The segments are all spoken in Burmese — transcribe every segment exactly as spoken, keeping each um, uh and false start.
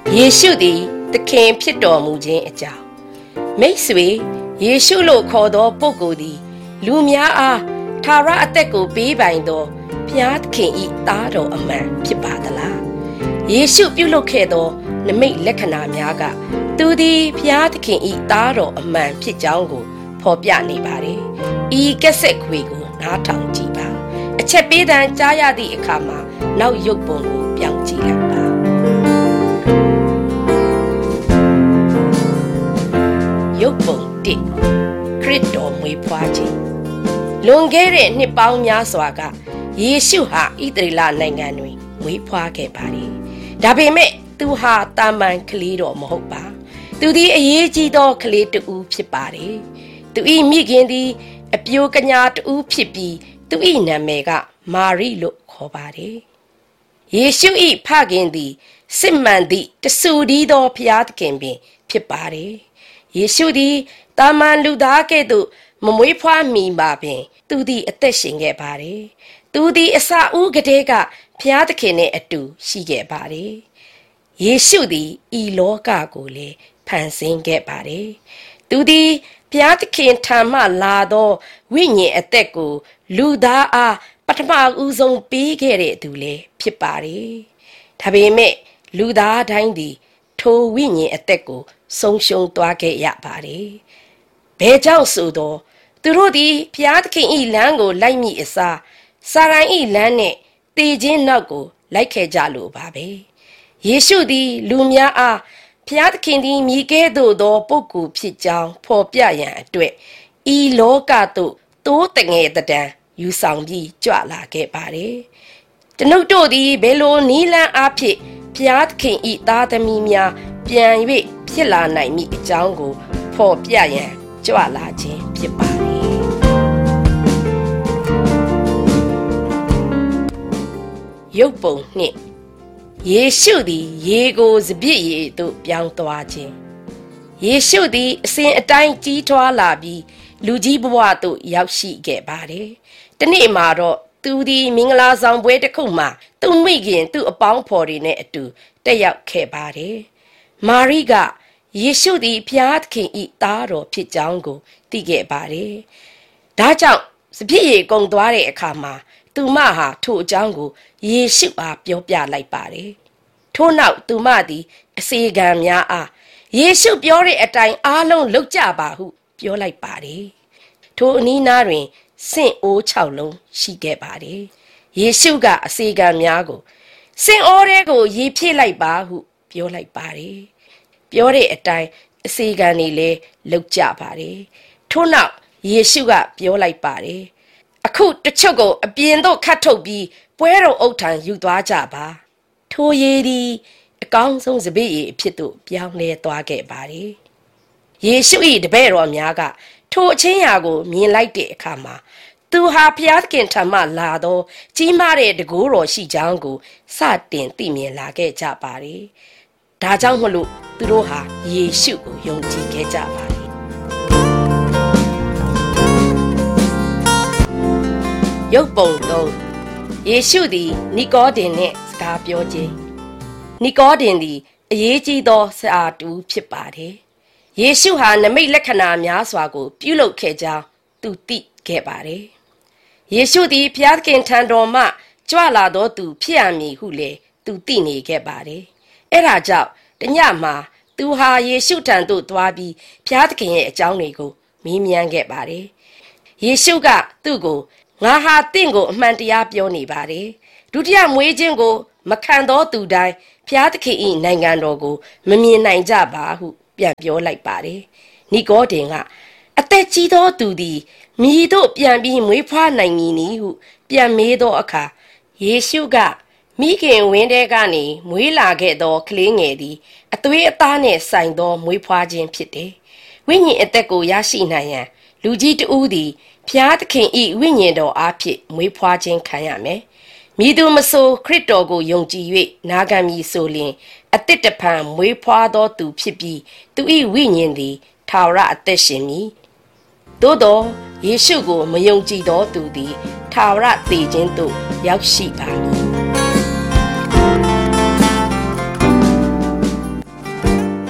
ယေရှုသည်သခင်ဖြစ်တော်မူခြင်းအကြောင်းမိတ်ဆွေယေရှုလို့ခေါ်သောပုဂ္ဂိုလ်သည်လူများအားထာဝရအသက်ကိုပေးပိုင်သောဘုရားသခင်၏သားတော်အမှန်ဖြစ်ပါသလားယေရှုပြုလုပ်ခဲ့သောနမိတ်လက္ခဏာများကသူသည်ဘုရားသခင်၏သားတော်အမှန်ဖြစ်ကြောင်းကိုဖော်ပြနေပါတယ်ဤကက်ဆက်ခွေကိုနားထောင်ကြည့်ပါအချက်ပေးသံကြားရသည့်အခါမှာနောက်ရုပ်ပုံကိုပြောင်းကြည့်လိုက်ပါရုပ်ပုံတစ်ခရစ်တော်မွေးဖွားခြင်းလွန်ခဲ့တဲ့နှစ်ပေါင်းများစွာကယေရှုဟာဣသရေလနိုင်ငံတွင်မွေးဖွားခဲ့ပါတယ်ဒါပေမဲ့သူဟာတာမန်ကလေးတော်မဟုတ်ပါသူသည်အရေးကြီးသောကလေးတူဖြစ်ပါတယ်သူ၏မိခင်သည်အပြိုကညာတူဖြစ်ပြီးသူ၏နာမည်ကမာရိလို့ခေါ်ပါတယ်ယေရှု၏ဖခင်သည်စစ်မှန်သည့်တဆူတည်းသောဘုရားသခင်ပင်ဖြစ်ပါတယ်ယေရှုသည်တာမန်လူသားကဲ့သို့မမွေးဖွားမီမှာပင်သူသည်အသက်ရှင်ခဲ့ပါတယ်သူသည်အစဦးကတည်းကဘုရားသခင်နဲ့အတူရှိခဲ့ပါတယ်ယေရှုသည်ဤလောကကိုလည်းဖန်ဆင်းခဲ့ပါတယ်သူသည်ဘုရားသခင်ထံမှလာသောဝိညာဉ်အသက်ကိုလူသားအားပထမဦးဆုံးပေးခဲ့တဲ့သူလည်းဖြစ်ပါတယ်ဒါပေမဲ့လူသားတိုင်းသည်ထိုဝိညာဉ်အသက်ကိုဆုံးရှုံးသွားခဲ့ရပါတယ်ဘယ်ကြောင့်ဆိုတော့သူတို့သည်ဘုရားသခင်၏လမ်းကိုလိုက်မိအစားစာရန်၏လမ်းနဲ့တည်ခြင်းနောက်ကိုလိုက်ခဲ့ကြလို့ပါပဲယေရှုသည်လူများအားဘုရားသခင်သည်မြည်ကဲ့သို့သောပုဂ္ဂိုလ်ဖြစ်ကြောင်းဖော်ပြရန်အတွက်ဤလောကသို့တိုးတငယ်တံယူဆောင်ပြီးကြွလာခဲ့ပါတယ်ကျွန်ုပ်တို့သည်ဘယ်လိုနီးလန်းအားဖြင့်ဘုရားသခင်၏သားသမီးများပြန်၍ဖြစ်လာနိုင်မည်အကြောင်းကိုဖော်ပြရန်ကြွလာခြင်းဖြစ်ပါတယ်ရုပ်ပုံနှစ်ယေရှုသည်ရေကိုစပြည့်ရည်သို့ပြောင်းသွားခြင်းယေရှုသည်အစဉ်အတိုင်းကြီးထွားလာပြီးလူကြီးဘဝသို့ရောက်ရှိခဲ့ပါတယ်တနေ့မှာတော့သူသည်မင်္ဂလာဆောင်ပွဲတစ်ခုမှာသူ့မိခင်သူ့အပေါင်းဖော်တွေနဲ့အတူတက်ရောက်ခဲ့ပါတယ်မာရိကယေရှုသည်ဘုရားသခင်၏သားတော်ဖြစ်ကြောင်းကိုသိခဲ့ပါတယ်ဒါကြောင့်စပြည့်ရည်ကုန်သွားတဲ့အခါမှာသူမဟာထိုအကြောင်းကိုယေရှုအားပြောပြလိုက်ပါတယ်ထို့နောက်သူမသည်အစေခံများအားယေရှုပြောတဲ့အတိုင်းအားလုံးလုပ်ကြပါဟုပြောလိုက်ပါတယ်ထိုအနီးနားတွင်စင့်အိုး၆လုံးရှိခဲ့ပါတယ်ယေရှုကအစေခံများကိုစင့်အိုးတွေကိုရေဖြည့်လိုက်ပါဟုပြောလိုက်ပါတယ်ပြောတဲ့အတိုင်းအစေခံတွေလည်းလုပ်ကြပါတယ်ထို့နောက်ယေရှုကပြောလိုက်ပါတယ်အခုတချို့ကိုအပြင်သို့ခတ်ထုတ်ပြီးပွဲတော်အုပ်ထံယူသွားကြပါထိုရေသည်အကောင်းဆုံးစပည့်ရည်အဖြစ်သို့ပြောင်းလဲသွားခဲ့ပါတယ်ယေရှု၏တပည့်တော်များကထိုအချင်းရာကိုမြင်လိုက်တဲ့အခါမှာသူဟာဘုရားသခင်ထံမှလာသောကြီးမားတဲ့တန်ခိုးတော်ရှိကြောင်းကိုစတင်သိမြင်လာခဲ့ကြပါတယ်ဒါကြောင့်မလို့သူတို့ဟာယေရှုကိုယုံကြည်ခဲ့ကြပါတယ်ရုပ်ပုံသုံးယေရှုသည်နီကောဒင်နှင့်စကားပြောခြင်းနီကောဒင်သည်အရေးကြီးသောဆရာတူဖြစ်ပါတယ်ယေရှုဟာနမိတ်လက္ခဏာများစွာကိုပြုလုပ်ခဲ့ကြောင်းသူသိခဲ့ပါတယ်ယေရှုသည်ဘုရားသခင်ထံတော်မှကြွလာသောသူဖြစ်ရမည်ဟုလည်းသူသိနေခဲ့ပါတယ်အဲဒါကြောင့်တညမှာသူဟာယေရှုထံသို့သွားပြီးဘုရားသခင်ရဲ့အကြောင်းတွေကိုမေးမြန်းခဲ့ပါတယ်ယေရှုကသူ့ကိုငါဟာတင့်ကိုအမှန်တရားပြောနေပါတယ်ဒုတိယမွေးခြင်းကိုမခံသောသူတိုင်းဘုရားသခင်၏နိုင်ငံတော်ကိုမမြင်နိုင်ကြပါဟုပြန်ပြောလိုက်ပါတယ်နီကောဒင်ကအသက်ကြီးသောသူသည်မြည်သို့ပြန်ပြီးမွေးဖွားနိုင်မည်နည်းဟုပြန်မေးသောအခါယေရှုကမိခင်ဝင်းထဲကနေမွေးလာခဲ့သောကလေးငယ်သည်အသွေးအသားနှင့်ဆိုင်သောမွေးဖွားခြင်းဖြစ်တယ်ဝိညာဉ်အသက်ကိုရရှိနိုင်ရန်လူကြီးတဦးသည်ဘုရားသခင်၏ဝိညာဉ်တော်အားဖြင့်မွေးဖွားခြင်းခံရမယ်မည်သူမဆိုခရစ်တော်ကိုယုံကြည်၍နာခံမည်ဆိုလျှင်အသစ်တဖန်မွေးဖွားသောသူဖြစ်ပြီးသူ၏ဝိညာဉ်သည်ထာဝရအသက်ရှင်မည်သို့သောယေရှုကိုမယုံကြည်သောသူသည်ထာဝရသေခြင်းသို့ရောက်ရှိပါမည်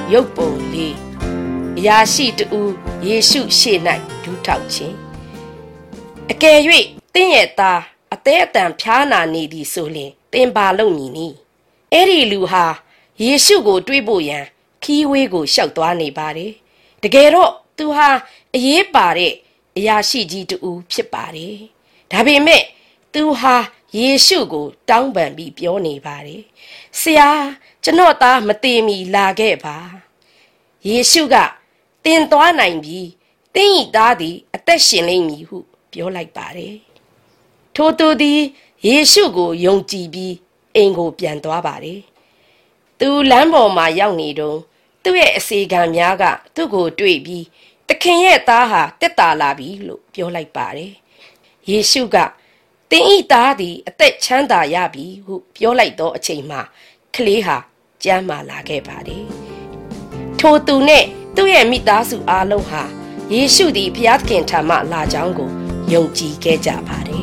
ရုပ်ပုံလေးအရာရှိတူယေရှုရှေ့၌ဒူးထောက်ခြင်းအကယ်၍သင်ရဲ့သားအသေးအတန်ဖျားနာနေသည်ဆိုလျှင်သင်ပါလုပ်မည်နီအဲ့ဒီလူဟာယေရှုကိုတွေးဖို့ရန်ခီးဝေးကိုရှောက်သွားနေပါတယ်တကယ်တော့သူဟာအရေးပါတဲ့အရာရှိကြီးတူဖြစ်ပါတယ်ဒါပေမဲ့သူဟာယေရှုကိုတောင်းပန်ပြီးပြောနေပါတယ်ဆရာကျွန်တော်သားမသေးမီလာခဲ့ပါယေရှုကသင်သွားနိုင်ပြီသင်ဤသားသည်အသက်ရှင်လိမ့်မည်ဟုပြောလိုက်ပါတယ်ထိုသူသည်ယေရှုကိုယုံကြည်ပြီးအိမ်ကိုပြန်သွားပါတယ်သူလမ်းပေါ်မှာရောက်နေတော့သူ့ရဲ့အစီကံများကသူ့ကိုတွေ့ပြီးသခင်ရဲ့သားဟာတက်တာလာပြီလို့ပြောလိုက်ပါတယ်ယေရှုကသင်ဤသားသည်အသက်ချမ်းသာရပြီဟုပြောလိုက်တော့အချိန်မှာကလေးဟာကျန်းမာလာခဲ့ပါတယ်ထိုသူနဲ့သူ့ရဲ့မိသားစုအားလုံးဟာယေရှုသည်ဘုရားသခင်ထံမှလာကြောင်းကိုယုံကြည်ခဲ့ကြပါတယ်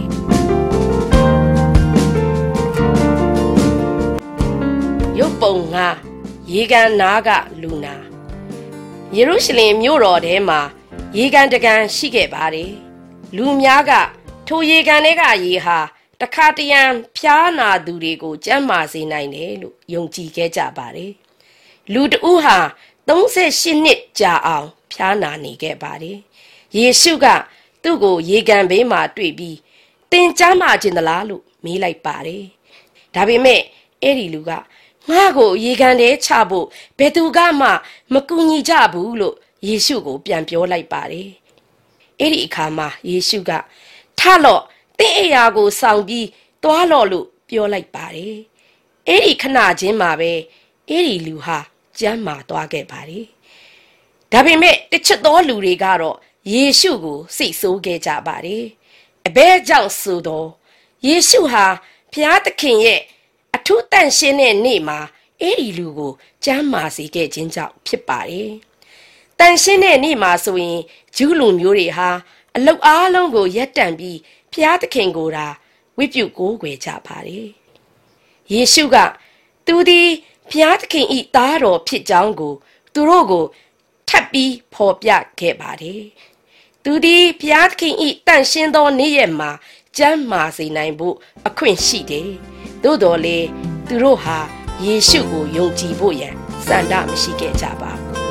ရုပ်ပုံငါရေကန်နာကလူနာယေရုရှလင်မြို့တော်ထဲမှာရေကန်တကန်ရှိခဲ့ပါတယ်လူများကထိုရေကန်ထဲကရေဟာတခါတရံဖျားနာသူတွေကိုကျန်းမာစေနိုင်တယ်လို့ယုံကြည်ခဲ့ကြပါတယ်လူတဦးဟာသုံးဆယ်ရှစ်နှစ်ကြာအောင်ဖျားနာနေခဲ့ပါတယ်ယေရှုကသူ့ကိုရေကန်ဘေးမှာတွေ့ပြီးသင်ကျမ်းမာခြင်းသလားလို့မေးလိုက်ပါတယ်ဒါပေမဲ့အဲ့ဒီလူကငါ့ကိုရေကန်ထဲချဖို့ဘယ်သူကမှမကူညီကြဘူးလို့ယေရှုကိုပြန်ပြောလိုက်ပါတယ်အဲ့ဒီအခါမှာယေရှုကထလော့သင်အိယာကိုဆောင်ပြီးသွားလော့လို့ပြောလိုက်ပါတယ်အဲ့ဒီခဏချင်းမှာပဲအဲ့ဒီလူဟာကျမ်းမာသွားခဲ့ပါတယ်ဒါပေမဲ့တချို့သောလူတွေကတော့ယေရှုကိုစိတ်ဆိုးခဲ့ကြပါတယ်အဘဲကြောင့်ဆိုတော့ယေရှုဟာဘုရားသခင်ရဲ့အထူးတန်ရှင်းတဲ့နေ့မှာအဲ့ဒီလူကိုကျမ်းမာစေခဲ့ခြင်းကြောင့်ဖြစ်ပါတယ်တန်ရှင်းတဲ့နေ့မှာဆိုရင်ဂျူးလူမျိုးတွေဟာအလုတ်အားလုံးကိုရပ်တန့်ပြီးဘုရားသခင်ကိုသာဝိပုကိုးကွယ်ကြပါတယ်ယေရှုကသူသည်ဘုရားသခင်ဤသားတော်ဖြစ်ကြောင်းကိုသူတို့ကိုထပ်ပြီးဖော်ပြခဲ့ပါတယ်သူသည်ဘုရားသခင်ဤတန်ရှင်းသောနေ့ရက်မှာကျမ်းမာစေနိုင်ဖို့အခွင့်ရှိတယ်သို့တော်လေသူတို့ဟာယေရှုကိုယုံကြည်ဖို့ရန်စန္ဒမရှိခဲ့ကြပါ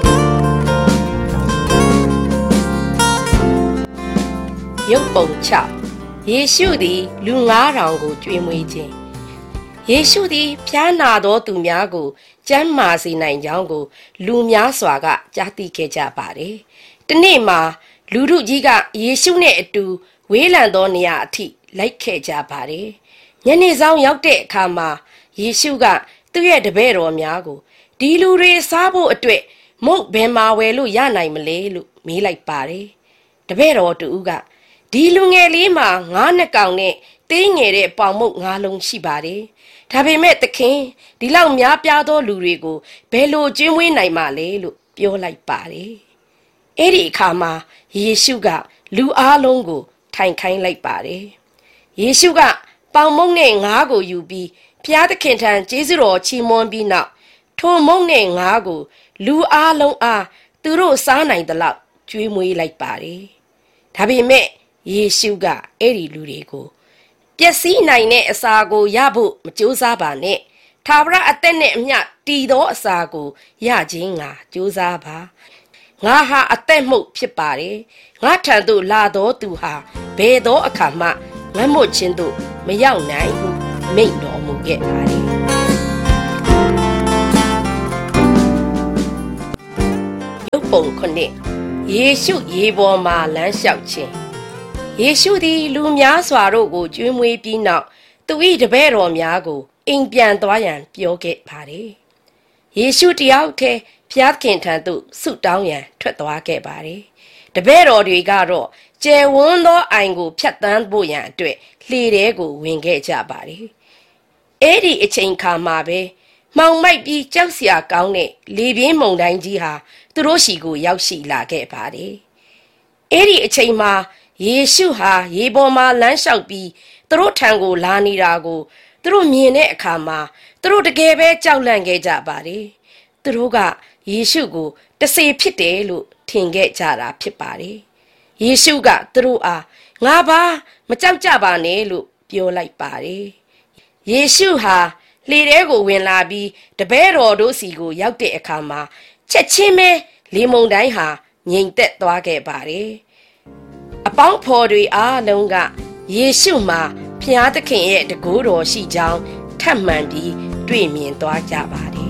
ရုပ်ပုံချယေရှုသည်လူငါးထောင်ကိုကျွေးမွေးခြင်းယေရှုသည်ဖျားနာသောသူများကိုကျမ်းမာစေနိုင်ကြောင်းကိုလူများစွာကကြားသိခဲ့ကြပါတယ်။ဒီနေ့မှာလူတို့ကြီးကယေရှုနဲ့အတူဝေးလံသောနေရာအထိလိုက်ခဲ့ကြပါတယ်။ညနေဆောင်ရောက်တဲ့အခါမှာယေရှုကသူ့ရဲ့တပည့်တော်များကိုဒီလူတွေစားဖို့အတွက်မုန့်ဘယ်မှာဝယ်လို့ရနိုင်မလဲလို့မေးလိုက်ပါတယ်။တပည့်တော်တူကဒီလူငယ်လေးမှာငါးနှစ်ကောင်နဲ့သေးငယ်တဲ့ပေါင်မုတ်ငါးလုံးရှိပါတယ်။ဒါပေမဲ့သခင်ဒီလောက်များပြားသောလူတွေကိုဘယ်လိုကျွေးမွေးနိုင်မှာလဲလို့ပြောလိုက်ပါတယ်။အဲ့ဒီအခါမှာယေရှုကလူအားလုံးကိုထိုင်ခိုင်းလိုက်ပါတယ်။ယေရှုကပေါင်မုတ်နဲ့ငါးကိုယူပြီးဘုရားသခင်ထံကျေးဇူးတော်ချီးမွမ်းပြီးနောက်ထိုမုတ်နဲ့ငါးကိုလူအားလုံးအားသူတို့စားနိုင်သလောက်ကျွေးမွေးလိုက်ပါတယ်။ဒါပေမဲ့ယေရှုကအဲ့ဒီလူတွေကိုပျက်စီးနိုင်တဲ့အစာကိုရဖို့မကြိုးစားပါနဲ့ထာဝရအသက်နဲ့အမျှတည်သောအစာကိုရခြင်းငါကြိုးစားပါငါဟာအသက်မှုဖြစ်ပါတယ်ငါထံသို့လာသောသူဟာဘယ်သောအခါမှငတ်မွတ်ခြင်းသို့မရောက်နိုင်ဟုမိန့်တော်မူခဲ့ပါတယ်ရုပ်ပုံခုနှစ်ယေရှုရေပေါ်မှာလမ်းလျှောက်ခြင်းယေရှုသည်လူများစွာတို့ကိုကျွေးမွေးပြီးနောက်သူ၏တပည့်တော်များကိုအိမ်ပြန်သွားရန်ပြောခဲ့ပါတယ်။ယေရှုတယောက်တည်းဘုရားသခင်ထံသို့ဆုတောင်းရန်ထွက်သွားခဲ့ပါတယ်။တပည့်တော်တွေကတော့ကျယ်ဝန်းသောအိုင်ကိုဖြတ်သန်းဖို့ရန်အတွက်လှေထဲကိုဝင်ခဲ့ကြပါတယ်။အဲ့ဒီအချိန်ခါမှာပဲမှောင်မိုက်ပြီးကြောက်စရာကောင်းတဲ့လေပြင်းမုန်တိုင်းကြီးဟာသူတို့ရှိကိုရောက်ရှိလာခဲ့ပါတယ်။အဲ့ဒီအချိန်မှာယေရှုဟာရေပေါ်မှာလမ်းလျှောက်ပြီးသူတို့ထံကိုလာနေတာကိုသူတို့မြင်တဲ့အခါမှာသူတို့တကယ်ပဲကြောက်လန့်ခဲ့ကြပါတယ်။သူတို့ကယေရှုကိုတစေဖြစ်တယ်လို့ထင်ခဲ့ကြတာဖြစ်ပါတယ်ယေရှုကသူတို့အားငါပါမကြောက်ကြပါနဲ့လို့ပြောလိုက်ပါတယ်ယေရှုဟာလေထဲကိုဝင်လာပြီးတပည့်တော်တို့စီကိုရောက်တဲ့အခါမှာချက်ချင်းပဲလေမုန်တိုင်းဟာငြိမ်သက်သွားခဲ့ပါတယ်အပေါင်းဖော်တွေအားလုံးကယေရှုမှာဖျားသခင်ရဲ့တကူတော်ရှိကြောင်းထပ်မံပြီးတွေ့မြင်သွားကြပါတယ်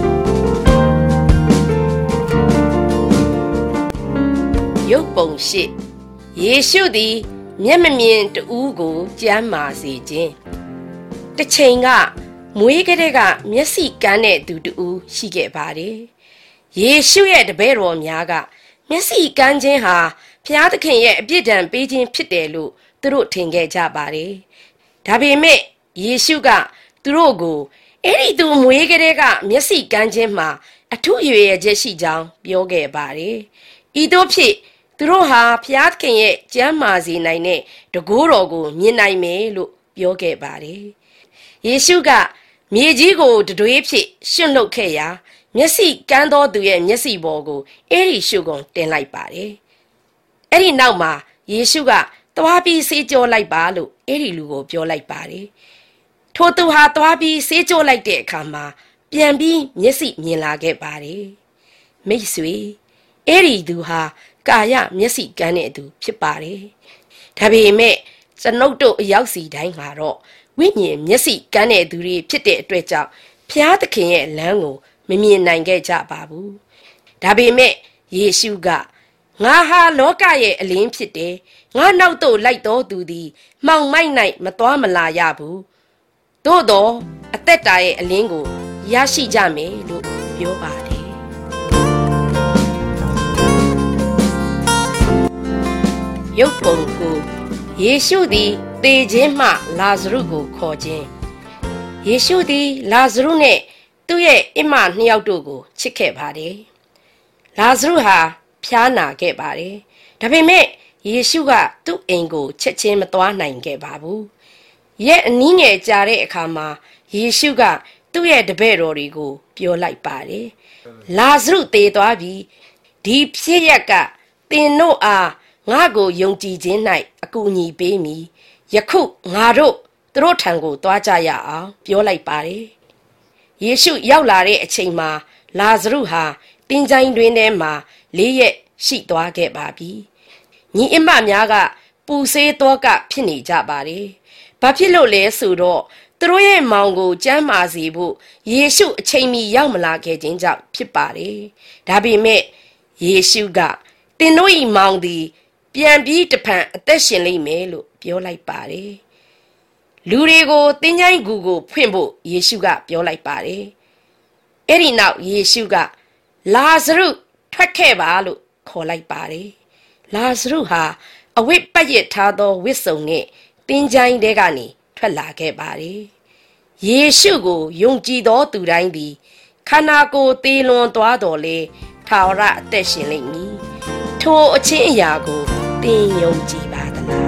ရုပ်ပုံရှိယေရှုသည်မျက်မမြင်တူးကိုကျမ်းမာစေခြင်းတစ်ချိန်ကမွေးကလေးကမျက်စိကန်းတဲ့သူတူးရှိခဲ့ပါတယ်ယေရှုရဲ့တပည့်တော်များကမျက်စိကန်းခြင်းဟာဘုရားသခင်ရဲ့အပြစ်ဒဏ်ပေးခြင်းဖြစ်တယ်လို့သူတို့ထင်ခဲ့ကြပါတယ်ဒါပေမဲ့ယေရှုကသူတို့ကိုအဲ့ဒီသူမွေးကလေးကမျက်စိကန်းခြင်းမှာအထူးရွယ်ရချက်ရှိကြောင်းပြောခဲ့ပါတယ်ဤသို့ဖြစ်သူတို့ဟာဘုရားသခင်ရဲ့ကျမ်းမာစေနိုင်တဲ့တကူတော်ကိုမြင်နိုင်မယ်လို့ပြောခဲ့ပါတယ်ယေရှုကမြေကြီးကိုတတွေးဖြစ်ရှင်းလုပ်ခဲ့ရာမျက်စိကန်းသောသူရဲ့မျက်စိပေါ်ကိုအဲ့ဒီရှုကုန်တင်လိုက်ပါတယ်အဲ့ဒီနောက်မှာယေရှုကသွားပြီးဆေးကြောလိုက်ပါလို့အဲ့ဒီလူကိုပြောလိုက်ပါတယ်ထိုသူဟာသွားပြီးဆေးကြောလိုက်တဲ့အခါမှာပြန်ပြီးမျက်စိမြင်လာခဲ့ပါတယ်မိတ်ဆွေအဲ့ဒီသူဟာကာယမျက်စိကန်းတဲ့သူဖြစ်ပါတယ်ဒါပေမဲ့ကျွန်ုပ်တို့အရောက်စီတိုင်းမှာတော့ဝိညာဉ်မျက်စိကန်းတဲ့သူတွေဖြစ်တဲ့အတွက်ကြောင့်ဘုရားသခင်ရဲ့လမ်းကိုမမြင်နိုင်ခဲ့ကြပါဘူးဒါပေမဲ့ယေရှုကငါဟာလောကရဲ့အလင်းဖြစ်တယ်ငါနောက်သို့လိုက်တော်သူသည်မှောင်မိုက်၌မသွားမလာရဘူးသို့တော့အသက်တာရဲ့အလင်းကိုရရှိကြမယ်လို့ပြောပါတယ်ရုပ်ပုံကိုယေရှုသည်သေခြင်းမှလာဇရုကိုခေါ်ခြင်းယေရှုသည်လာဇရုနဲ့သူ့ရဲ့အစ်မနှစ်ယောက်တို့ကိုချစ်ခဲ့ပါတယ်လာဇရုဟာဖျားနာခဲ့ပါတယ်ဒါပေမဲ့ယေရှုကသူ့အိမ်ကိုချက်ချင်းမသွားနိုင်ခဲ့ပါဘူးရဲ့အနည်းငယ်ကြာတဲ့အခါမှာယေရှုကသူ့ရဲ့တပည့်တော်တွေကိုပြောလိုက်ပါတယ်လာဇရုသေသွားပြီဒီဖြစ်ရက်ကသင်တို့အားငါ့ကိုယုံကြည်ခြင်း၌အကူအညီပေးမည်ယခုငါတို့သူတို့ထံကိုသွားကြရအောင်ပြောလိုက်ပါတယ်ယေရှုရောက်လာတဲ့အချိန်မှာလာဇရုဟာတင်းချိုင်းတွင်ထဲမှာလေးရက်ရှိသွားခဲ့ပါပြီညီအစ်မများကပူဆေးတော့ကဖြစ်နေကြပါတယ်ဘာဖြစ်လို့လဲဆိုတော့သူတို့ရဲ့မောင်ကိုကျမ်းမာစေဖို့ယေရှုအချိန်မီရောက်မလာခဲ့ခြင်းကြောင့်ဖြစ်ပါတယ်ဒါပေမဲ့ယေရှုကသင်တို့၏မောင်သည်ပြန်ပြီးတဖန်အသက်ရှင်လိမ့်မယ်လို့ပြောလိုက်ပါတယ်လူတွေကိုတင်းချိုင်းကူကိုဖွင့်ဖို့ယေရှုကပြောလိုက်ပါတယ်အဲ့ဒီနောက်ယေရှုကလာဇရုထွက်ခဲ့ပါလို့ခေါ်လိုက်ပါတယ်လာဇရုဟာအဝတ်ပတ်ရထားသောဝတ်စုံနဲ့တင်းချိုင်းတဲကနေထွက်လာခဲ့ပါတယ်ယေရှုကိုယုံကြည်သောသူတိုင်းသည်ခန္ဓာကိုယ်သေလွန်သွားတော်လေထာဝရအသက်ရှင်လိမ့်မည်ထိုအချင်းအရာကိုသင်ယုံကြည်ပါသလား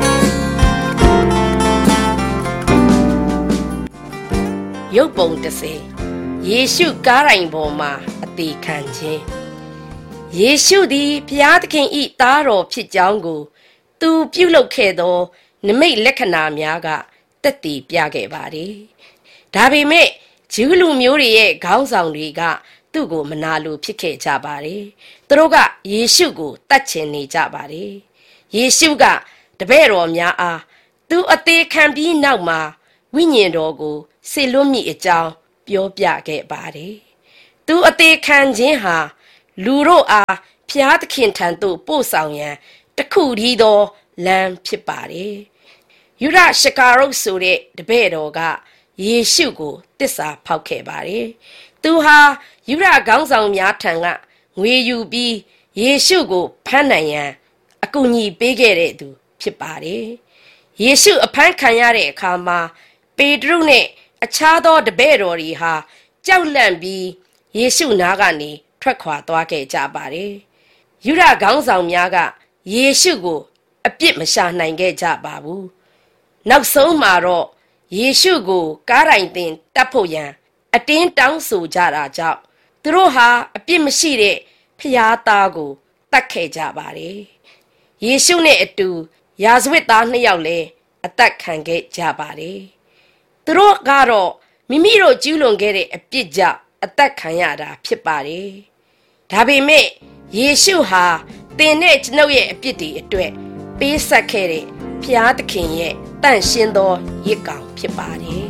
ရုပ်ပုံတစ်စေယေရှုကားတိုင်ပေါ်မှာအသေးခံခြင်းယေရှုသည်ဘုရားသခင်၏သားတော်ဖြစ်ကြောင်းကိုသူပြုလုပ်ခဲ့သောနမိတ်လက္ခဏာများကသက်သေပြခဲ့ပါတယ်ဒါပေမဲ့ဂျူးလူမျိုးတွေရဲ့ခေါင်းဆောင်တွေကသူ့ကိုမနာလိုဖြစ်ခဲ့ကြပါတယ်သူတို့ကယေရှုကိုတတ်ချင်နေကြပါတယ်ယေရှုကတပည့်တော်များအားသူအသေးခံပြီးနောက်မှာဝိညာဉ်တော်ကိုစေလွတ်မိအကြောင်းပြောပြခဲ့ပါတယ်သူအသေးခံခြင်းဟာလူတို့အားဖျားသခင်ထံသို့ပို့ဆောင်ရန်တခုတည်းသောလမ်းဖြစ်ပါတယ်ယူဒရှကာရုတ်ဆိုတဲ့တပည့်တော်ကယေရှုကိုတစ္ဆာဖောက်ခဲ့ပါတယ်သူဟာယူဒခေါင်းဆောင်များထံကငွေယူပြီးယေရှုကိုဖမ်းနိုင်ရန်အကူအညီပေးခဲ့တဲ့သူဖြစ်ပါတယ်ယေရှုအဖမ်းခံရတဲ့အခါမှာပေတရုနဲ့အခြားသောတပည့်တော်တွေဟာကြောက်လန့်ပြီးယေရှုနားကနေထွက်ခွာသွားခဲ့ကြပါတယ်ယူဒခေါင်းဆောင်များကယေရှုကိုအပြစ်မရှာနိုင်ခဲ့ကြပါဘူးနောက်ဆုံးမှာတော့ယေရှုကိုကားတိုင်တင်တတ်ဖို့ရန်အတင်းတောင်းဆိုကြတာကြောင့်သူတို့ဟာအပြစ်မရှိတဲ့ဖျားသားကိုတတ်ခဲ့ကြပါတယ်ယေရှုနဲ့အတူယာဇဝတ်သားနှစ်ယောက်လည်းအသက်ခံခဲ့ကြပါတယ်သူတို့ကတော့မိမိတို့ကျူးလွန်ခဲ့တဲ့အပြစ်ကြောင့်အသက်ခံရတာဖြစ်ပါတယ်ဒါပေမဲ့ယေရှုဟာသင်နဲ့ကျွန်ုပ်ရဲ့အပြစ်တွေအတွက်ပေးဆက်ခဲ့တဲ့ဖျားသခင်ရဲ့တန့်ရှင်းသောရစ်ကောင်ဖြစ်ပါတယ်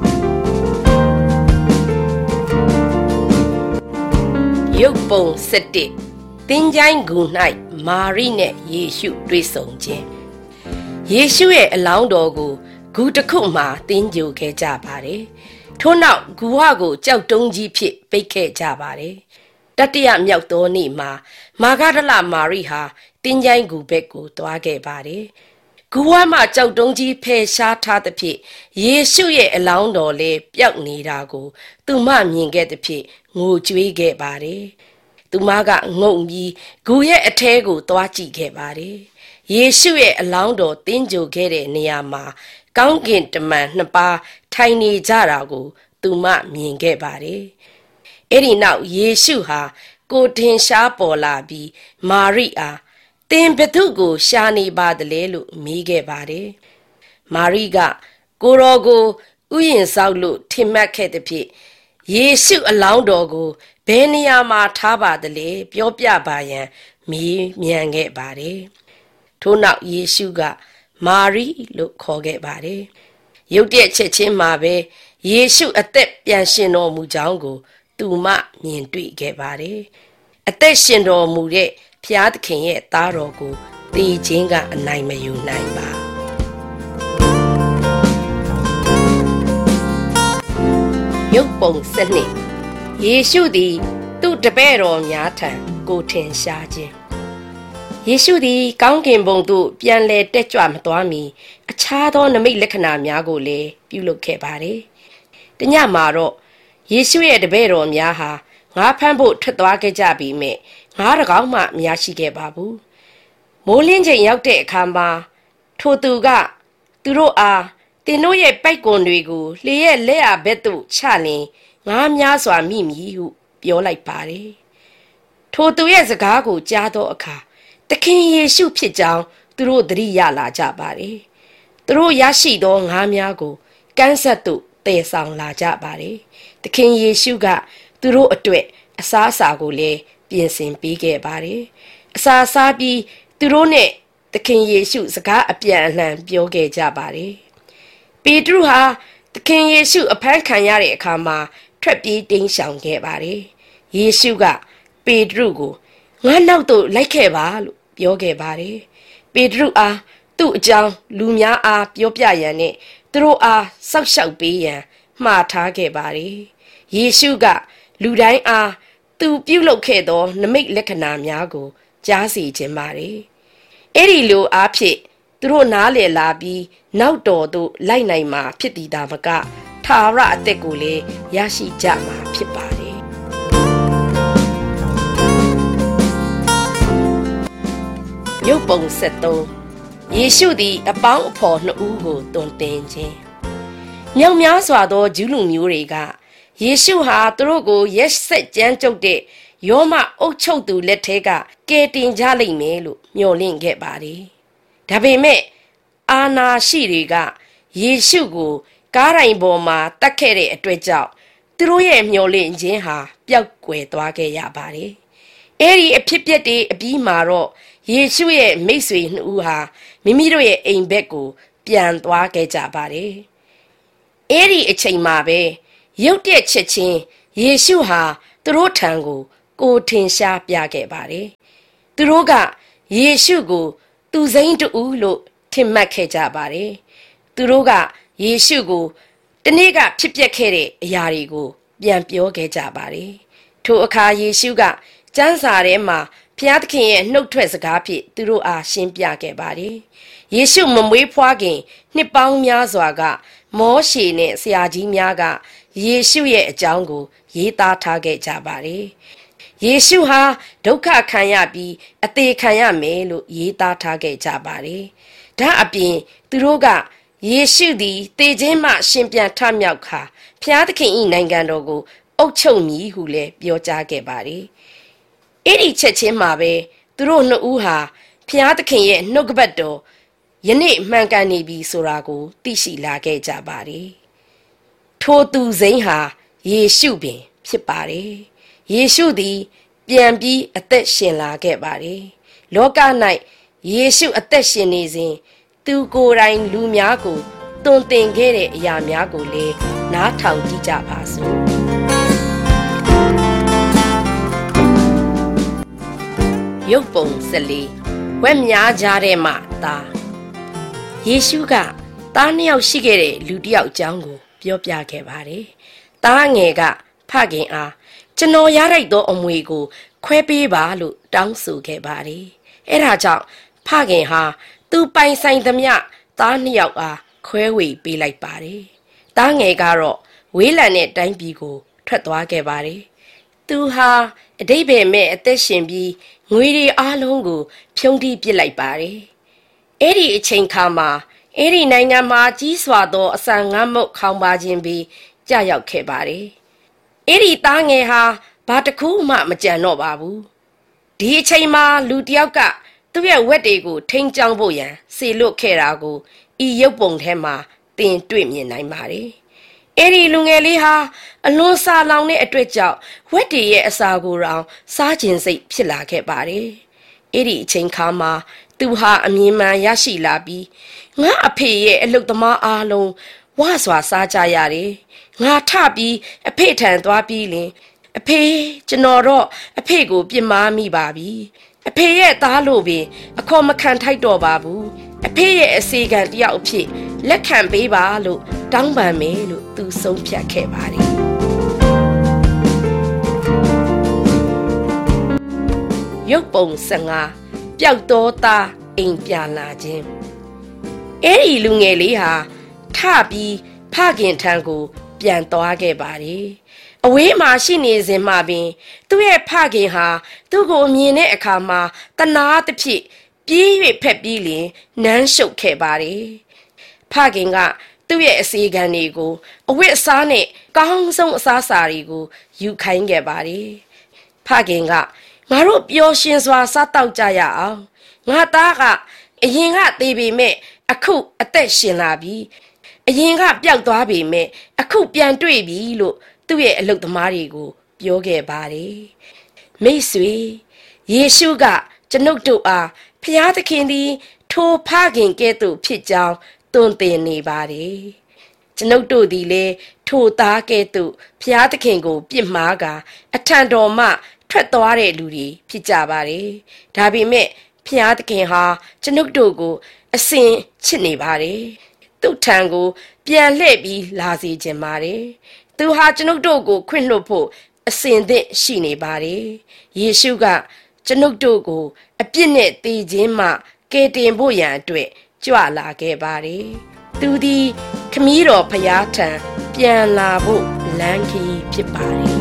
ရုပ်ပုံစက်တစ်သင်္ချိုင်းဂူ၌မာရိနဲ့ယေရှုတွေ့ဆုံခြင်းယေရှုရဲ့အလောင်းတော်ကိုဂူတစ်ခုမှာတင်းကြိုခဲ့ကြပါတယ်ထို့နောက်ဂူဝကိုကြောက်တုံးကြီးဖြစ်ပိတ်ခဲ့ကြပါတယ်တတိယမြောက်သောနေ့မှာမာဂဒလမာရိဟာသင်္ချိုင်းဂူဘက်ကိုသွားခဲ့ပါတယ်ဂူဝမှာကြောက်တုံးကြီးဖယ်ရှားထားသဖြင့်ယေရှုရဲ့အလောင်းတော်လည်းပျောက်နေတာကိုသူမမြင်ခဲ့သဖြင့်ငိုကြွေးခဲ့ပါတယ်သူမကငုံပြီးဂူရဲ့အထဲကိုသွားကြည့်ခဲ့ပါတယ်ယေရှုရဲ့အလောင်းတော်တင်းကြိုခဲ့တဲ့နေရာမှာကောင်းကင်တမန်နှစ်ပါးထိုင်နေကြတာကိုသူမမြင်ခဲ့ပါတယ်အဲ့ဒီနောက်ယေရှုဟာကိုထင်ရှားပေါ်လာပြီးမာရိအားသင်ဘယ်သူကိုရှာနေပါသလဲလို့မေးခဲ့ပါတယ်မာရိကကိုတော်ကိုဥယျာဉ်ဆောက်လို့ထင်မှတ်ခဲ့သည်ဖြင့်ယေရှုအလောင်းတော်ကိုဘယ်နေရာမှာထားပါသလဲပြောပြပါရန်မေးမြန်းခဲ့ပါတယ်ထို့နောက်ယေရှုကမာရိလို့ခေါ်ခဲ့ပါတယ်ရုတ်တရက်ချက်ချင်းမှာပဲယေရှုအသက်ပြန်ရှင်တော်မူကြောင်းကိုသူမမြင်တွေ့ခဲ့ပါတယ်အသက်ရှင်တော်မူတဲ့ဖျားသခင်ရဲ့သားတော်ကိုသေခြင်းကအနိုင်မယူနိုင်ပါရုပ်ပုံစနစ်ယေရှုသည်သူ့တပည့်တော်များထံကိုထင်ရှားခြင်းယေရှုသည်ကောင်းကင်ဘုံသို့ပြန်လည်တက်ကြွမသွားမီအခြားသောနမိတ်လက္ခဏာများကိုလည်းပြုလုပ်ခဲ့ပါတယ်။တညမှာတော့ယေရှုရဲ့တပည့်တော်များဟာငါးဖမ်းဖို့ထွက်သွားခဲ့ကြပြီးမြဲငါးတကောင်မှမရရှိခဲ့ပါဘူး။မိုးလင်းချိန်ရောက်တဲ့အခါမှာထိုသူကသူတို့အားသင်တို့ရဲ့ပိုက်ကွန်တွေကိုလေရဲ့လက်အားဘက်သို့ချလင်ငါးများစွာမိမည်ဟုပြောလိုက်ပါတယ်။ထိုသူရဲ့စကားကိုကြားသောအခါသခင်ယေရှုဖြစ်ကြောင်းသူတို့သတိရလာကြပါတယ်။သူတို့ရရှိသောငါးများကိုကမ်းဆက်သို့တည်ဆောင်လာကြပါတယ်။သခင်ယေရှုကသူတို့အတွက်အစားအစာကိုလည်းပြင်ဆင်ပေးခဲ့ပါတယ်။အစာစားပြီးသူတို့နဲ့သခင်ယေရှုစကားအပြန်အလှန်ပြောခဲ့ကြပါတယ်။ပေတရုဟာသခင်ယေရှုအဖမ်းခံရတဲ့အခါမှာထွက်ပြေးတိမ်းရှောင်ခဲ့ပါတယ်။ယေရှုကပေတရုကိုငါနောက်သို့လိုက်ခဲ့ပါလို့ပြောခဲ့ပါတယ်။ပေတရုအားသူ့အကြောင်းလူများအားပြောပြရန်နဲ့သူတို့အားစောက်ရှောက်ပေးရန်မှားထားခဲ့ပါတယ်။ယေရှုကလူတိုင်းအားသူပြုလုပ်ခဲ့သောနမိတ်လက္ခဏာများကိုကြားစေခြင်းပါတယ်။အဲ့ဒီလိုအားဖြင့်သူတို့နားလည်လာပြီးနောက်တော်သို့လိုက်နိုင်မှာဖြစ်သည်သာမကထာဝရအသက်ကိုလည်းရရှိကြမှာဖြစ်ပါတယ်။ရုပ်ပုံဆက်သုံးယေရှုသည်အပေါင်းအဖော်နှစ်ဦးကိုတွင်တင်ခြင်းမြောက်များစွာသောဂျူးလူမျိုးတွေကယေရှုဟာသူတို့ကိုရက်ဆက်ကြမ်းကြုတ်တဲ့ယောမအုပ်ချုပ်သူလက်ထဲကကယ်တင်ကြလိမ့်မယ်လို့မျှော်လင့်ခဲ့ပါတယ်။ဒါပေမဲ့အာနာရှိတွေကယေရှုကိုကားတိုင်ပေါ်မှာတတ်ခဲ့တဲ့အတွက်ကြောင့်သူတို့ရဲ့မျှော်လင့်ခြင်းဟာပျောက်ကွယ်သွားခဲ့ရပါတယ်။အဲဒီအဖြစ်ပြက်တွေအပြီးမှာတော့ယေရှုရဲ့မိတ်ဆွေနှစ်ဦးဟာမိမိတို့ရဲ့အိမ်ဘက်ကိုပြန်သွားခဲ့ကြပါတယ်။အဲဒီအချိန်မှာပဲရုတ်တရက်ချက်ချင်းယေရှုဟာသူတို့ထံကိုကိုထင်ရှားပြခဲ့ပါတယ်။သူတို့ကယေရှုကိုသူစိမ်းတူလို့ထင်မှတ်ခဲ့ကြပါတယ်။သူတို့ကယေရှုကိုတနေ့ကဖြစ်ပျက်ခဲ့တဲ့အရာတွေကိုပြန်ပြောခဲ့ကြပါတယ်။ထိုအခါယေရှုကကျမ်းစာထဲမှာဖျားသခင်ရဲ့နှုတ်ထွက်စကားဖြင့်သူတို့အားရှင်းပြခဲ့ပါတယ်။ယေရှုမမွေးဖွားခင်နှစ်ပေါင်းများစွာကမောရှေနဲ့ဆရာကြီးများကယေရှုရဲ့အကြောင်းကိုရေးသားထားခဲ့ကြပါတယ်။ယေရှုဟာဒုက္ခခံရပြီးအသေးခံရမယ်လို့ရေးသားထားခဲ့ကြပါတယ်။ဒါအပြင်သူတို့ကယေရှုသည်သေခြင်းမှရှင်ပြန်ထမြောက်ခါဖျားသခင်၏နိုင်ငံတော်ကိုအုတ်ချုပ်မည်ဟုလည်းပြောကြားခဲ့ပါတယ်။အဲ့ဒီချက်ချင်းမှာပဲသူတို့နှစ်ဦးဟာဖျားသခင်ရဲ့နှုတ်ကပတ်တော်ယနေ့မှန်ကန်နေပြီဆိုတာကိုသိရှိလာခဲ့ကြပါတယ်။ထိုသူစိမ်းဟာယေရှုပင်ဖြစ်ပါတယ်။ယေရှုသည်ပြန်ပြီးအသက်ရှင်လာခဲ့ပါတယ်။လောက၌ယေရှုအသက်ရှင်နေစဉ်သူကိုယ်တိုင်လူများကိုတွင်တင်ခဲ့တဲ့အရာများကိုလည်းနားထောင်ကြည့်ကြပါစို့ရုပ်ပုံစလေးဝက်များကြားထဲမှာသားယေရှုကသားနှစ်ယောက်ရှိခဲ့တဲ့လူတစ်ယောက်အကြောင်းကိုပြောပြခဲ့ပါတယ်။သားငယ်ကဖခင်အားကျွန်တော်ရလိုက်သောအမွေကိုခွဲပေးပါလို့တောင်းဆိုခဲ့ပါတယ်။အဲဒါကြောင့်ဖခင်ဟာသူပိုင်ဆိုင်သမျှသားနှစ်ယောက်အားခွဲဝေပေးလိုက်ပါတယ်။သားငယ်ကတော့ဝေးလံတဲ့တိုင်းပြည်ကိုထွက်သွားခဲ့ပါတယ်။သူဟာအတိတ်ပဲမဲ့အသက်ရှင်ပြီးငွေတွေအားလုံးကိုဖြုံးတီးပစ်လိုက်ပါတယ်။အဲ့ဒီအချိန်ခါမှာအဲ့ဒီနိုင်ငံမှာကြီးစွာသောအဆန်ငတ်မုတ်ခေါင်းပါခြင်းပြီးကြာရောက်ခဲ့ပါတယ်။အဲ့ဒီသားငယ်ဟာဘာတစ်ခုမှမကြံတော့ပါဘူး။ဒီအချိန်မှာလူတစ်ယောက်ကသူ့ရဲ့ဝက်တွေကိုထိန်းကျောင်းဖို့ရန်စေလွတ်ခဲ့တာကိုဤရုပ်ပုံထဲမှာသင်တွေ့မြင်နိုင်ပါတယ်။အဲ့ဒီလူငယ်လေးဟာအလွန်စာလောင်တဲ့အတွက်ကြောင့်ဝက်တွေရဲ့အစာကိုတောင်စားခြင်းစိတ်ဖြစ်လာခဲ့ပါတယ်။အဲ့ဒီအချိန်ခါမှာသူဟာအမြင်မှန်ရရှိလာပြီးငါအဖေရဲ့အလုပ်သမားအားလုံးဝါစွာစားကြရတယ်။ငါထပြီးအဖေထံသွားပြီးလင်အဖေကျွန်တော်တော့အဖေကိုပြစ်မှားမိပါပြီ။အဖေရဲ့သားလို့ပင်အခေါ်မခံထိုက်တော့ပါဘူး။အဖေရဲ့အစေခံတယောက်အဖြစ်လက်ခံပေးပါလို့တောင်းပန်မယ်လို့သူဆုံးဖြတ်ခဲ့ပါတယ်။ရုပ်ပုံဆယ်ငါပျောက်သောသားအိမ်ပြန်လာခြင်းအဲ့ဒီလူငယ်လေးဟာထပြီးဖခင်ထံကိုပြန်သွားခဲ့ပါတယ်။အဝေးမှာရှိနေစဉ်မှပင်သူ့ရဲ့ဖခင်ဟာသူ့ကိုမြင်တဲ့အခါမှာတနာသဖြင့်ပြေး၍ဖက်ပြီးလင်နမ်းရှုပ်ခဲ့ပါတယ်။ဖခင်ကသူ့ရဲ့အစီခံတွေကိုအဝတ်အစားနဲ့ကောင်းဆုံးအစားအစာတွေကိုယူခိုင်းခဲ့ပါတယ်။ဖခင်ကငါတို့ပျော်ရွှင်စွာစားတောက်ကြရအောင်ငါသားကအရင်ကသေပေမဲ့အခုအသက်ရှင်လာပြီအရင်ကပျောက်သွားပေမဲ့အခုပြန်တွေ့ပြီလို့သူ့ရဲ့အလုပ်သမားတွေကိုပြောခဲ့ပါတယ်မိတ်ဆွေယေရှုကကျွန်ုပ်တို့အားဖျားသခင်သည်ထိုဖခင်ကဲ့သို့ဖြစ်ကြောင်းသွန်သင်နေပါတယ်ကျွန်ုပ်တို့သည်လည်းထိုသားကဲ့သို့ဖျားသခင်ကိုပြစ်မှားကာအထံတော်မှထွက်သွားတဲ့လူတွေဖြစ်ကြပါတယ်ဒါပေမဲ့ဖျားသခင်ဟာကျွန်ုပ်တို့ကိုအစဉ်ချစ်နေပါတယ်သူ့ထံကိုပြန်လှည့်ပြီးလာစေခြင်းပါတယ်သူဟာကျွန်ုပ်တို့ကိုခွင့်လွှတ်ဖို့အစဉ်သင့်ရှိနေပါတယ်ယေရှုကကျွန်ုပ်တို့ကိုအပြစ်နဲ့တည်ခြင်းမှကယ်တင်ဖို့ရန်အတွက်ကြွလာခဲ့ပါတယ်သူသည်ခမည်းတော်ဖျားထံပြန်လာဖို့လမ်းခီးဖြစ်ပါတယ်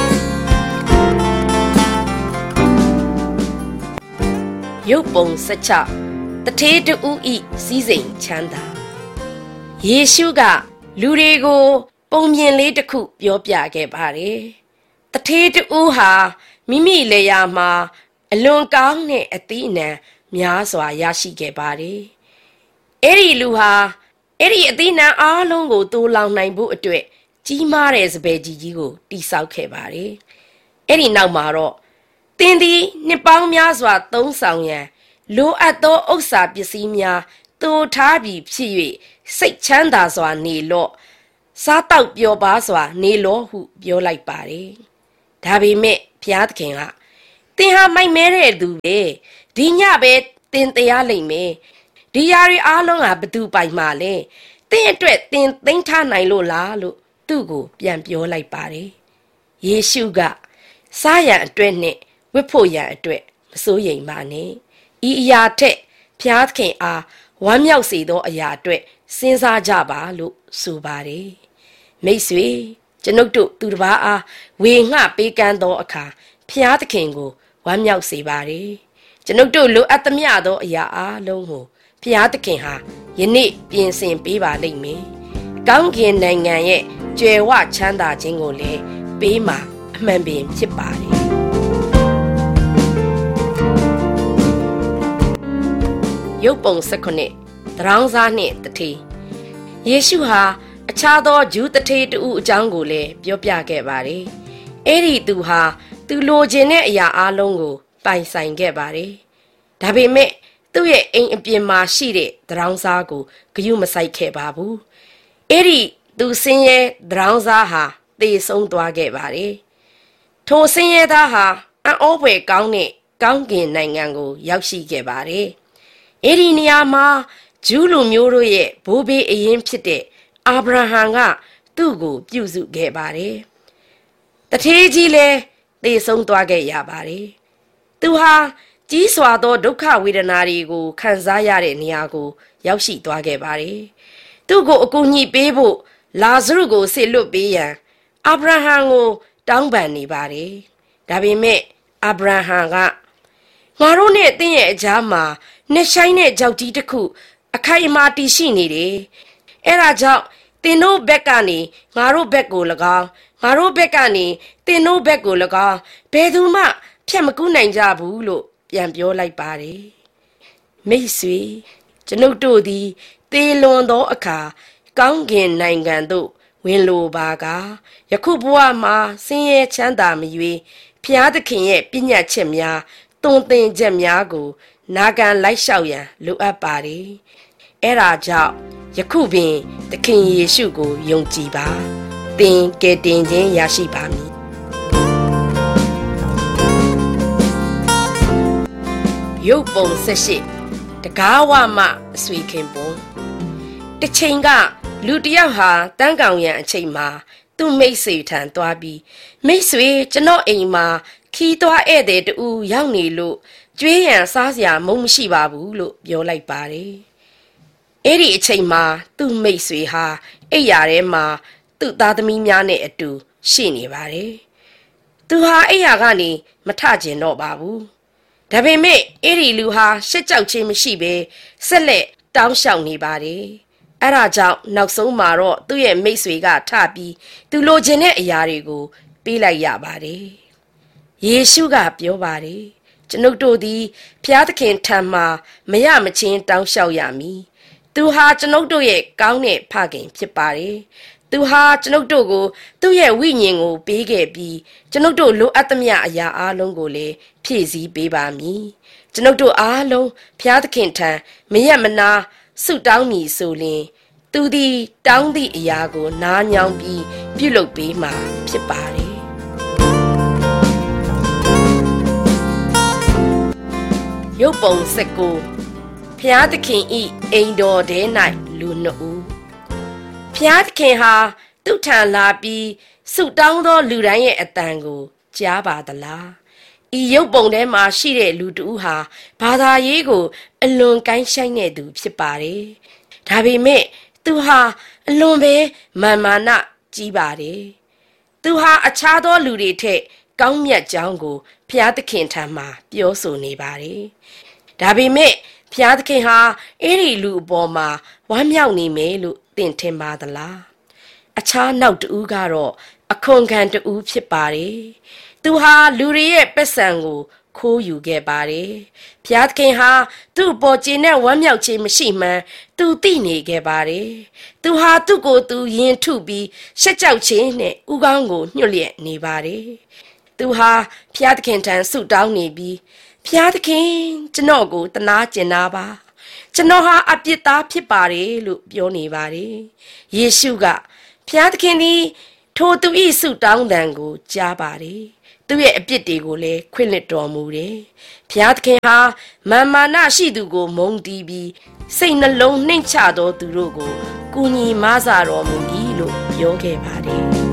ရုပ်ပုံစချတထေးတူဤစည်းစိမ်ချမ်းသာယေရှုကလူတွေကိုပုံမြင်လေးတစ်ခုပြောပြခဲ့ပါတယ်တထေးတူဟာမိမိလေယာမှာအလွန်ကောင်းတဲ့အသီးအနှံများစွာရရှိခဲ့ပါတယ်အဲ့ဒီလူဟာအဲ့ဒီအသီးအနှံအားလုံးကိုတိုးလောင်နိုင်ဖို့အတွက်ကြီးမားတဲ့စပယ်ကြီးကြီးကိုတိဆောက်ခဲ့ပါတယ်အဲ့ဒီနောက်မှာတော့သင်သည်နှစ်ပေါင်းများစွာသုံးဆောင်ရန်လိုအပ်သောဥစ္စာပစ္စည်းများတိုးထားပြီးဖြစ်၍စိတ်ချမ်းသာစွာနေလော့စားတောက်ပျော်ပါစွာနေလော့ဟုပြောလိုက်ပါတယ်ဒါပေမဲ့ဘုရားသခင်ကသင်ဟာမိုက်မဲတဲ့သူပဲဒီညပဲသင်တရားလိမ့်မယ်ဒီຢာတွေအားလုံးကဘသူပိုင်မှလဲသင်အတွက်သင်သိမ်းထားနိုင်လို့လားလို့သူ့ကိုပြန်ပြောလိုက်ပါတယ်ယေရှုကစားရန်အတွက်နဲ့ဝတ်ဖို့ရန်အတွက်မစိုးရိမ်ပါနဲ့ဤအရာထက်ဘုရားသခင်အားဝမ်းမြောက်စေသောအရာအတွက်စဉ်းစားကြပါလို့ဆိုပါတယ်မိတ်ဆွေကျွန်ုပ်တို့သူတစ်ပါးအားဝေငှပေးကမ်းသောအခါဘုရားသခင်ကိုဝမ်းမြောက်စေပါတယ်ကျွန်ုပ်တို့လိုအပ်သမျှသောအရာအားလုံးကိုဘုရားသခင်ဟာယနေ့ပြင်ဆင်ပေးပါလိမ့်မယ်ကောင်းကင်နိုင်ငံရဲ့ကြွယ်ဝချမ်းသာခြင်းကိုလည်းဘပေးမှာအမှန်ပင်ဖြစ်ပါတယ်ရုပ်ပုံ၁၈သရောင်းစားနှင့်တထေးယေရှုဟာအခြားသောဂျူးတထေးတူအကြောင်းကိုလည်းပြောပြခဲ့ပါတယ်အဲ့ဒီသူဟာသူလိုချင်တဲ့အရာအလုံးကိုပိုင်ဆိုင်ခဲ့ပါတယ်ဒါပေမဲ့သူ့ရဲ့အိမ်အပြင်မှာရှိတဲ့သရောင်းစားကိုဂရုမစိုက်ခဲ့ပါဘူးအဲ့ဒီသူဆင်းရဲသရောင်းစားဟာသေဆုံးသွားခဲ့ပါတယ်ထိုဆင်းရဲသားဟာအံ့ဩဖွယ်ကောင်းတဲ့ကောင်းကင်နိုင်ငံကိုရောက်ရှိခဲ့ပါတယ်အဲ့ဒီနေရာမှာဂျူးလူမျိုးတို့ရဲ့ဘိုးဘေးအရင်ဖြစ်တဲ့အာဗြဟံကသူ့ကိုပြုစုခဲ့ပါတယ်တထေးကြီးလည်းသေဆုံးသွားခဲ့ရပါတယ်သူဟာကြီးစွာသောဒုက္ခဝေဒနာတွေကိုခံစားရတဲ့နေရာကိုရောက်ရှိသွားခဲ့ပါတယ်သူ့ကိုအကူအညီပေးဖို့လာဇရုကိုဆေလွတ်ပေးရန်အာဗြဟံကိုတောင်းပန်နေပါတယ်ဒါပေမဲ့အာဗြဟံကငါတို့နဲ့တင်းရဲ့အကြားမှာနှစ်ဆိုင်တဲ့ကြောက်ကြီးတစ်ခုအခိုင်အမာတည်ရှိနေတယ်အဲ့ဒါကြောင့်တင်တို့ဘက်ကနေငါတို့ဘက်ကို၎င်းငါတို့ဘက်ကနေတင်တို့ဘက်ကို၎င်းဘယ်သူမှဖြတ်မကူးနိုင်ကြဘူးလို့ပြန်ပြောလိုက်ပါတယ်မိတ်ဆွေကျွန်ုပ်တို့သည်သေလွန်သောအခါကောင်းကင်နိုင်ငံသို့ဝင်လိုပါကယခုဘဝမှာဆင်းရဲချမ်းသာမရွေးဖျားသခင်ရဲ့ပြည့်ညတ်ချက်များတုံသင်ချက်များကိုနာခံလိုက်လျှောက်ရန်လိုအပ်ပါတယ်အဲ့ဒါကြောင့်ယခုပင်သခင်ယေရှုကိုယုံကြည်ပါသင်ကယ်တင်ခြင်းရရှိပါမည်ရုပ်ပုံ၁၈တကားဝမအဆွေခင်ပုံတစ်ချိန်ကလူတယောက်ဟာတန်းကောင်ရံအချိန်မှာသူ့မိတ်ဆွေထံသွားပြီးမိတ်ဆွေကျွန်တော်အိမ်မှာခီးသွားဧည့်သည်တူရောက်နေလို့ကျွေးရန်စားစရာမုံမရှိပါဘူးလို့ပြောလိုက်ပါတယ်အဲ့ဒီအချိန်မှာသူ့မိတ်ဆွေဟာအိပ်ရာထဲမှာသူ့သားသမီးများနဲ့အတူရှိနေပါတယ်သူဟာအိပ်ရာကနေမထကျင်တော့ပါဘူးဒါပေမဲ့အဲ့ဒီလူဟာရှက်ကြောက်ခြင်းမရှိဘဲဆက်လက်တောင်းလျှောက်နေပါတယ်အဲ့ဒါကြောင့်နောက်ဆုံးမှာတော့သူ့ရဲ့မိတ်ဆွေကထပြီးသူလိုချင်တဲ့အရာတွေကိုပေးလိုက်ရပါတယ်ယေရှုကပြောပါတယ်ကျွန်ုပ်တို့သည်ဖျားသခင်ထံမှာမရမချင်းတောင်းလျှောက်ရမည်သူဟာကျွန်ုပ်တို့ရဲ့ကောင်းတဲ့ဖခင်ဖြစ်ပါတယ်သူဟာကျွန်ုပ်တို့ကိုသူ့ရဲ့ဝိညာဉ်ကိုပေးခဲ့ပြီးကျွန်ုပ်တို့လိုအပ်သမျှအရာအလုံးကိုလည်းဖြည့်ဆည်းပေးပါမည်ကျွန်ုပ်တို့အားလုံးဖျားသခင်ထံမရမနာဆုတောင်းမည်ဆိုရင်သူသည်တောင်းသည့်အရာကိုနားညောင်းပြီးပြုလုပ်ပေးမှာဖြစ်ပါတယ်ရုပ်ပုံ၁၉ဖျားသခင်ဤအိမ်တော်ထဲ၌လူနှစ်ဦးဖျားသခင်ဟာသူ့ထံလာပြီးဆုတောင်းသောလူတိုင်းရဲ့အတန်ကိုကြားပါသလားဤရုပ်ပုံထဲမှာရှိတဲ့လူတူဟာဘာသာရေးကိုအလွန်ကိုင်းဆိုင်တဲ့သူဖြစ်ပါတယ်ဒါပေမဲ့သူဟာအလွန်ပဲမာမာနကြီးပါတယ်သူဟာအခြားသောလူတွေထက်ကောင်းမြတ်ကြောင်းကိုဖျားသခင်ထံမှာပြောဆိုနေပါတယ်ဒါပေမဲ့ဖျားသခင်ဟာအဲ့ဒီလူအပေါ်မှာဝမ်းမြောက်နေမယ်လို့သင်ထင်ပါသလားအခြားနောက်တူကတော့အခွန်ခံတူဖြစ်ပါတယ်သူဟာလူတွေရဲ့ပက်ဆံကိုခိုးယူခဲ့ပါတယ်ဖျားသခင်ဟာသူ့ပေါ်ကျင်တဲ့ဝမ်းမြောက်ခြင်းမရှိမှန်းသူသိနေခဲ့ပါတယ်သူဟာသူ့ကိုယ်သူရင်ထုပြီးရှက်ကြောက်ခြင်းနဲ့ဥကောင်းကိုညှို့လျက်နေပါတယ်သူဟာဖျားသခင်ထံဆုတောင်းနေပြီးဖျားသခင်ကျွန်တော်ကိုတနာကျင်နာပါကျွန်တော်ဟာအပြစ်သားဖြစ်ပါတယ်လို့ပြောနေပါတယ်ယေရှုကဖျားသခင်သည်ထိုသူ၏ဆုတောင်းတန်ကိုကြားပါတယ်သူရဲ့အပြစ်တွေကိုလည်းခွင့်လွှတ်တော်မူတယ်ဖျားသခင်ဟာမာမာနရှိသူကိုမုန်းတီးပြီးစိတ်နှလုံးနှိမ့်ချသောသူတို့ကိုကူညီမဆတော်မူ၏လို့ပြောခဲ့ပါတယ်